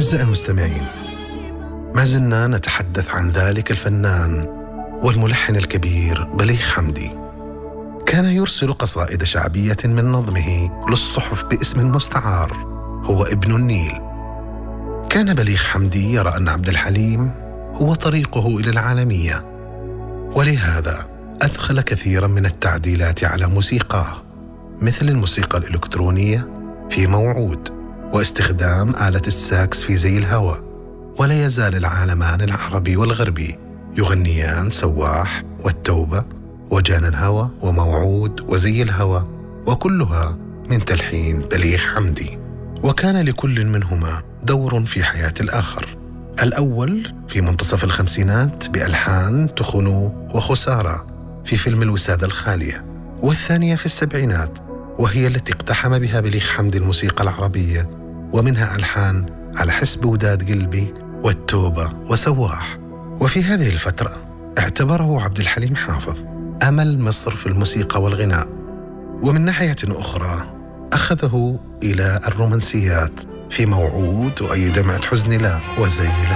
أعزائي المستمعين، ما زلنا نتحدث عن ذلك الفنان والملحن الكبير بليغ حمدي. كان يرسل قصائد شعبية من نظمه للصحف باسم مستعار هو ابن النيل. كان بليغ حمدي يرى أن عبد الحليم هو طريقه إلى العالمية، ولهذا أدخل كثيرا من التعديلات على موسيقاه، مثل الموسيقى الإلكترونية في موعود، واستخدام آلة الساكس في زي الهوى. ولا يزال العالمان العربي والغربي يغنيان سواح والتوبة وجانا الهوى وموعود وزي الهوى، وكلها من تلحين بليغ حمدي. وكان لكل منهما دور في حياة الآخر. الأول في منتصف الخمسينات بألحان تخنو وخسارة في فيلم الوسادة الخالية، والثانية في السبعينات وهي التي اقتحم بها بليغ حمدي الموسيقى العربية، ومنها ألحان على حسب وداد قلبي والتوبة وسواح. وفي هذه الفترة اعتبره عبد الحليم حافظ أمل مصر في الموسيقى والغناء، ومن ناحية أخرى أخذه إلى الرومانسيات في موعود وأي دمعة حزن لا وزي